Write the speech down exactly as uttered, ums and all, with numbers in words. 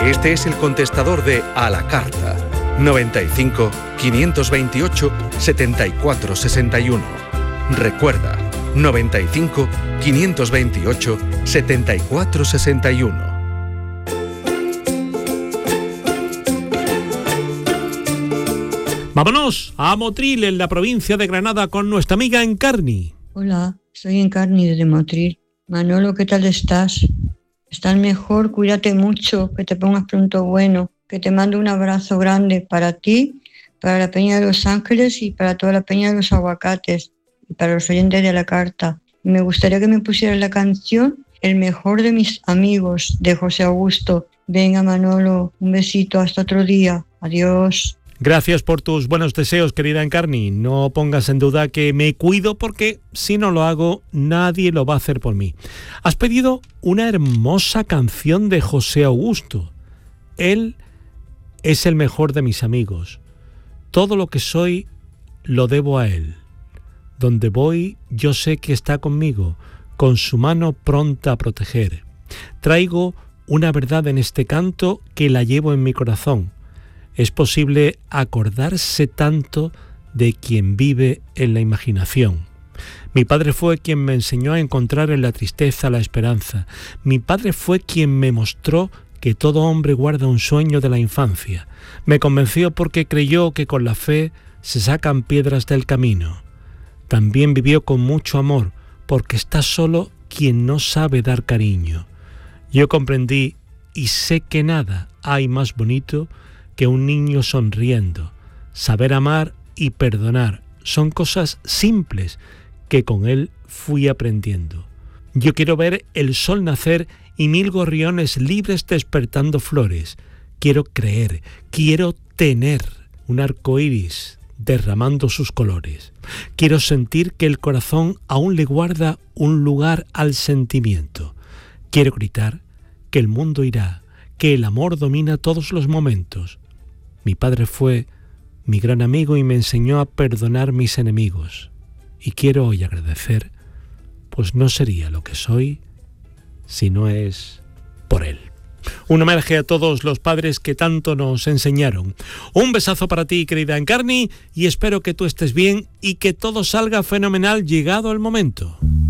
Este es el contestador de A la Carta. noventa y cinco, quinientos veintiocho, setenta y cuatro sesenta y uno. Recuerda, noventa y cinco, quinientos veintiocho, setenta y cuatro sesenta y uno. Vámonos a Motril, en la provincia de Granada, con nuestra amiga Encarni. Hola, soy Encarni desde Motril. Manolo, ¿qué tal estás? ¿Estás mejor? Cuídate mucho, que te pongas pronto bueno, que te mando un abrazo grande para ti, para la Peña de los Ángeles y para toda la Peña de los Aguacates y para los oyentes de la carta. Y me gustaría que me pusieras la canción El mejor de mis amigos, de José Augusto. Venga, Manolo, un besito, hasta otro día. Adiós. Gracias por tus buenos deseos, querida Encarni. No pongas en duda que me cuido, porque si no lo hago, nadie lo va a hacer por mí. Has pedido una hermosa canción de José Augusto. Él es el mejor de mis amigos. Todo lo que soy lo debo a él. Donde voy, yo sé que está conmigo, con su mano pronta a proteger. Traigo una verdad en este canto que la llevo en mi corazón. Es posible acordarse tanto de quien vive en la imaginación. Mi padre fue quien me enseñó a encontrar en la tristeza la esperanza. Mi padre fue quien me mostró que todo hombre guarda un sueño de la infancia. Me convenció porque creyó que con la fe se sacan piedras del camino. También vivió con mucho amor, porque está solo quien no sabe dar cariño. Yo comprendí y sé que nada hay más bonito que un niño sonriendo. Saber amar y perdonar son cosas simples que con él fui aprendiendo. Yo quiero ver el sol nacer y mil gorriones libres despertando flores. Quiero creer, quiero tener un arco iris derramando sus colores. Quiero sentir que el corazón aún le guarda un lugar al sentimiento. Quiero gritar que el mundo irá, que el amor domina todos los momentos. Mi padre fue mi gran amigo y me enseñó a perdonar mis enemigos. Y quiero hoy agradecer, pues no sería lo que soy si no es por él. Un homenaje a todos los padres que tanto nos enseñaron. Un besazo para ti, querida Encarni, y espero que tú estés bien y que todo salga fenomenal llegado el momento.